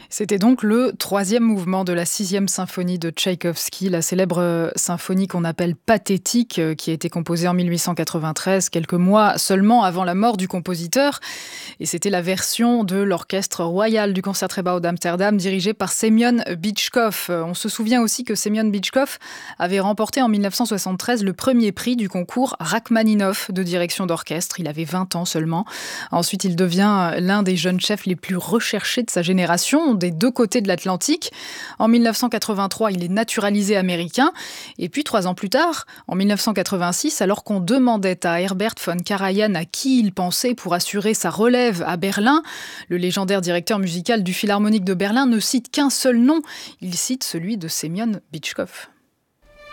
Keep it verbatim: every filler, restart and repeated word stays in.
C'était donc le troisième mouvement de la sixième symphonie de Tchaïkovski, la célèbre symphonie qu'on appelle pathétique, qui a été composée en mille huit cent quatre-vingt-treize, quelques mois seulement avant la mort du compositeur. Et c'était la version de l'Orchestre royal du Concertgebouw d'Amsterdam, dirigé par Semyon Bitchkov. On se souvient aussi que Semyon Bitchkov avait remporté en mille neuf cent soixante-treize le premier prix du concours Rachmaninov de direction d'orchestre. Il avait vingt ans seulement. Ensuite, il devient l'un des jeunes chefs les plus recherchés de sa génération, des deux côtés de l'Atlantique. En mille neuf cent quatre-vingt-trois, il est naturalisé américain. Et puis, trois ans plus tard, en mille neuf cent quatre-vingt-six, alors qu'on demandait à Herbert von Karajan à qui il pensait pour assurer sa relève à Berlin, le légendaire directeur musical du Philharmonique de Berlin ne cite qu'un seul nom. Il cite celui de Semyon Bitchkov.